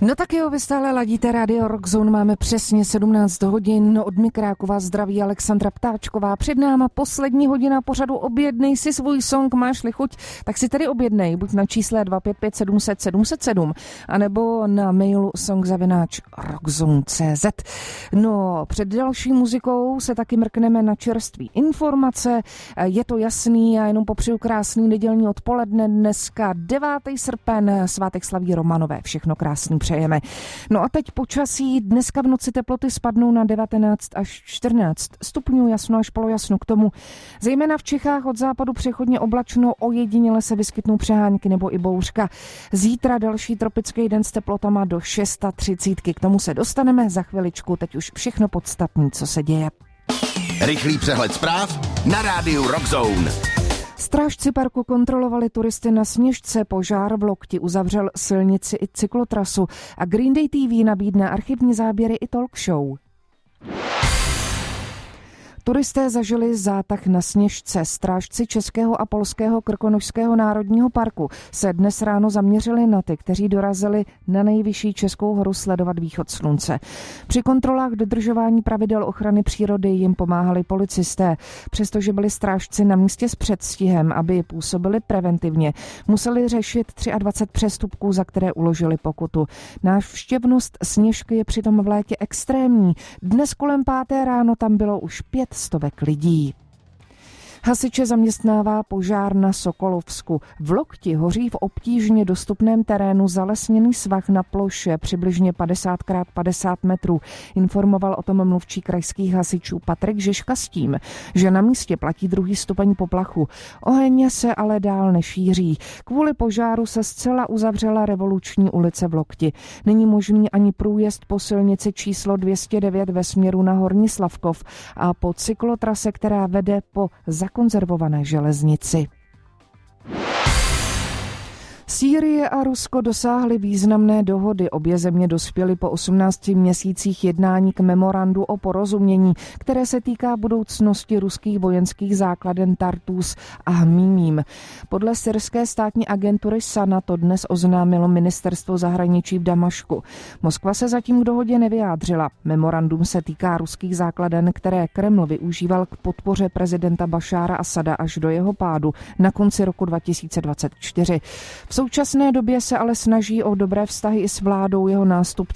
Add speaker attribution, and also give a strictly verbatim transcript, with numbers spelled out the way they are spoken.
Speaker 1: No tak jo, vy stále ladíte Radio Rock Zone, máme přesně sedmnáct hodin, od mikráku vás zdraví Alexandra Ptáčková, před náma poslední hodina pořadu, objednej si svůj song, máš-li chuť, tak si tedy objednej, buď na čísle dva pět pět sedm set sedm set sedm, anebo na mailu song zavináč rockzone tečka cé zet. No, před další muzikou se taky mrkneme na čerství informace, je to jasný, já jenom popřeju krásný nedělní odpoledne, dneska devátý srpen, svátek slaví Romanové, všechno krásný přejeme. No a teď počasí, dneska v noci teploty spadnou na devatenáct až čtrnáct stupňů, jasno až polojasno, k tomu zejména v Čechách od západu přechodně oblačno, ojediněle se vyskytnou přehánky nebo i bouřka. Zítra další tropický den s teplotama do třicet šest, k tomu se dostaneme za chviličku, teď už všechno podstatné, co se děje.
Speaker 2: Rychlý přehled zpráv na rádiu Rock Zone.
Speaker 1: Strážci parku kontrolovali turisty na Sněžce, požár v Lokti uzavřel silnici i cyklotrasu a Green Day T V nabídne archivní záběry i talk show. Turisté zažili zátah na Sněžce. Strážci Českého a Polského Krkonošského národního parku se dnes ráno zaměřili na ty, kteří dorazili na nejvyšší českou horu sledovat východ slunce. Při kontrolách dodržování pravidel ochrany přírody jim pomáhali policisté. Přestože byli strážci na místě s předstihem, aby působili preventivně, museli řešit dvacet tři přestupků, za které uložili pokutu. Návštěvnost Sněžky je přitom v létě extrémní. Dnes kolem páté ráno tam bylo už pět stovek lidí. Hasiče zaměstnává požár na Sokolovsku. V Lokti hoří v obtížně dostupném terénu zalesněný svah na ploše přibližně padesát krát padesát metrů. Informoval o tom mluvčí krajských hasičů Patrik Žižka s tím, že na místě platí druhý stupeň poplachu. Oheň se ale dál nešíří. Kvůli požáru se zcela uzavřela Revoluční ulice v Lokti. Není možný ani průjezd po silnici číslo dvě stě devět ve směru na Horní Slavkov a po cyklotrase, která vede po zakonzervované železnici. Sýrie a Rusko dosáhly významné dohody. Obě země dospěly po osmnácti měsících jednání k memorandu o porozumění, které se týká budoucnosti ruských vojenských základen Tartus a Hmímím. Podle syrské státní agentury SANA to dnes oznámilo ministerstvo zahraničí v Damašku. Moskva se zatím k dohodě nevyjádřila. Memorandum se týká ruských základen, které Kreml využíval k podpoře prezidenta Bašára Asada až do jeho pádu na konci roku dva tisíce dvacet čtyři. V současné době se ale snaží o dobré vztahy i s vládou jeho nástupce